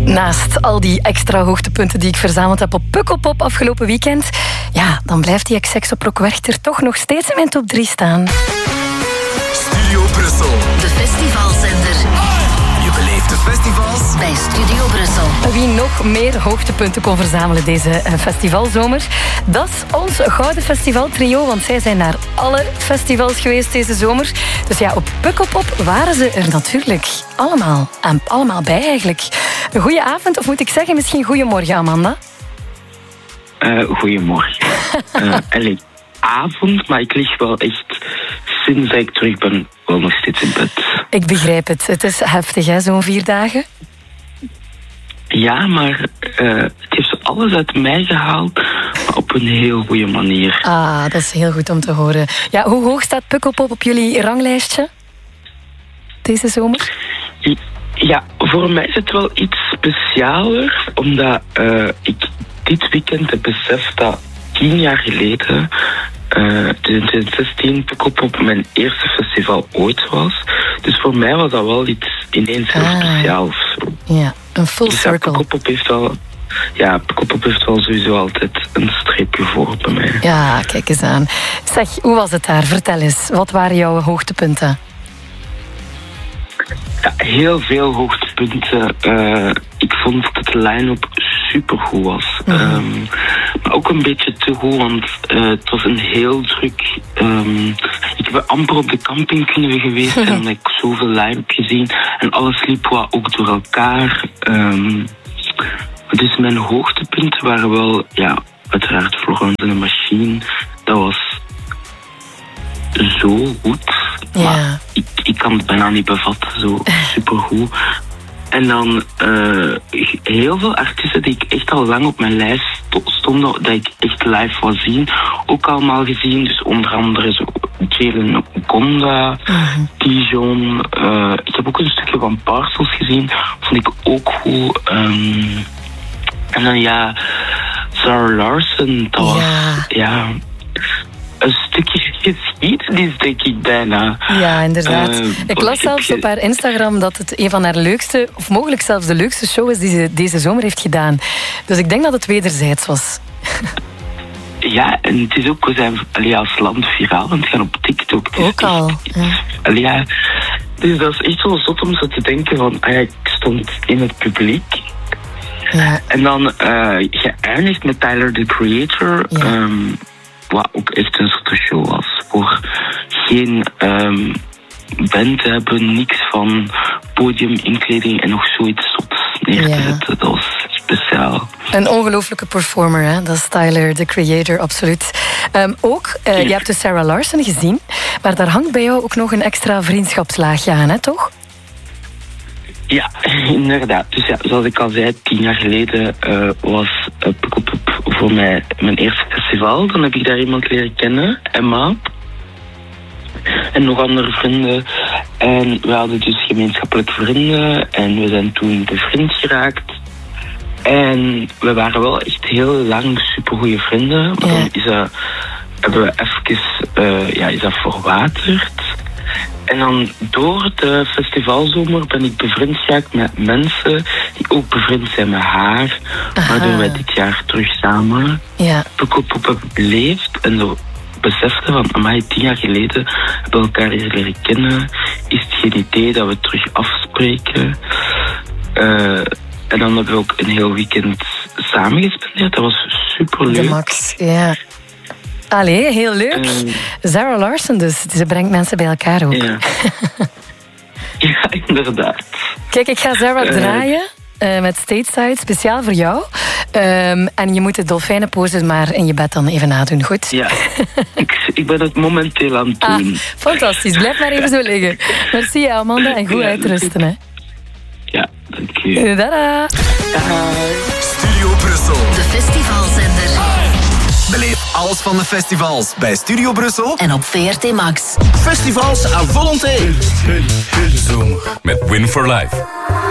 Naast al die extra hoogtepunten die ik verzameld heb op Pukkelpop afgelopen weekend, ja, dan blijft die Exexo Prok Werchter toch nog steeds in mijn top 3 staan. Studio Brussel. De festivalzender. Je beleeft de festivals bij Studio Brussel. Wie nog meer hoogtepunten kon verzamelen deze festivalzomer, dat is ons Gouden Festivaltrio, want zij zijn naar alle festivals geweest deze zomer. Dus ja, op Pukkelpop waren ze er natuurlijk allemaal bij eigenlijk. Een goeie avond, of moet ik zeggen misschien goeiemorgen, Amanda? Goeiemorgen. Avond, maar ik lig wel echt, sinds ik terug ben, wel nog steeds in bed. Ik begrijp het. Het is heftig, hè, zo'n 4 dagen? Ja, maar het heeft alles uit mij gehaald, maar op een heel goede manier. Ah, dat is heel goed om te horen. Ja, hoe hoog staat Pukkelpop op jullie ranglijstje deze zomer? Ja, voor mij is het wel iets specialer, omdat ik dit weekend heb beseft dat 10 jaar geleden, in 2016, Pukkelpop mijn eerste festival ooit was. Dus voor mij was dat wel iets ineens heel speciaals. Ja, een full circle. Pukkelpop heeft wel sowieso altijd een streepje voor bij mij. Ja, kijk eens aan. Zeg, hoe was het daar? Vertel eens, wat waren jouw hoogtepunten? Ja, heel veel hoogtepunten. Ik vond dat de line-up supergoed was. Maar ook een beetje te goed, want het was een heel druk... ik heb amper op de camping kunnen geweest en ik heb zoveel line-up gezien. En alles liep wat ook door elkaar. Dus mijn hoogtepunten waren wel... Ja, uiteraard Florence en de Machine. Dat was zo goed. Ja. Maar ik kan het bijna niet bevatten, zo supergoed. En dan heel veel artiesten die ik echt al lang op mijn lijst stonden, dat ik echt live wou zien, ook allemaal gezien. Dus onder andere zo Jalen Gonda, Dijon. Ik heb ook een stukje van Parcels gezien, vond ik ook goed. En dan ja, Sarah Larson, dat was een stukje geschiedenis, denk ik bijna. Ja, inderdaad. Ik las zelfs op haar Instagram dat het een van haar leukste, of mogelijk zelfs de leukste show is die ze deze zomer heeft gedaan. Dus ik denk dat het wederzijds was. Ja, en het is ook, we zijn als land viraal aan het gaan op TikTok. Dus ook al. Ja. Dus dat is echt wel zot om zo te denken van, ik stond in het publiek. Ja. En dan geëindigd met Tyler, the Creator. Ja. Wat ook echt een soort show was. Voor geen band te hebben, niks van podium, inkleding en nog zoiets zots neer te zetten. Dat was speciaal. Een ongelooflijke performer, hè? Dat is Tyler, the Creator, absoluut. Je hebt dus Sarah Larson gezien, maar daar hangt bij jou ook nog een extra vriendschapslaagje aan, hè, toch? Ja, inderdaad. Dus ja, zoals ik al zei, 10 jaar geleden was Pukkelpop voor mij mijn eerste festival. Dan heb ik daar iemand leren kennen, Emma. En nog andere vrienden. En we hadden dus gemeenschappelijke vrienden. En we zijn toen bevriend geraakt. En we waren wel echt heel lang supergoeie vrienden. Maar dan hebben we even is dat verwaterd. En dan door de festivalzomer ben ik bevriend geraakt met mensen die ook bevriend zijn met haar. Waardoor wij dit jaar terug samen Pukkelpop hebben beleefd. En zo beseften van, amai, 10 jaar geleden hebben we elkaar hier leren kennen. Is het geen idee dat we terug afspreken? En dan hebben we ook een heel weekend samen gespendeerd. Dat was superleuk. De max, ja. Allee, heel leuk. Sarah Larson dus. Ze brengt mensen bij elkaar ook. Ja, ja, inderdaad. Kijk, ik ga Sarah draaien met Stateside, speciaal voor jou. En je moet de dolfijnenpose maar in je bed dan even nadoen, goed? Ja, ik ben het momenteel aan het doen. Fantastisch, blijf maar even zo liggen. Merci Amanda en goed uitrusten. Hè. Ja, dank je. Tada. Studio Brussel. De festivalzender. Beleef alles van de festivals bij Studio Brussel en op VRT Max. Festivals à volonté. Zomer. Met Win for Life.